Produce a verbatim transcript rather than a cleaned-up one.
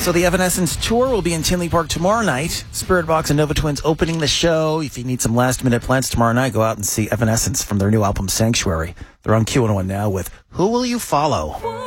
So the Evanescence tour will be in Tinley Park tomorrow night. Spirit Box and Nova Twins opening the show. If you need some last-minute plans tomorrow night, go out and see Evanescence from their new album Sanctuary. They're on Q one oh one now with Who Will You Follow?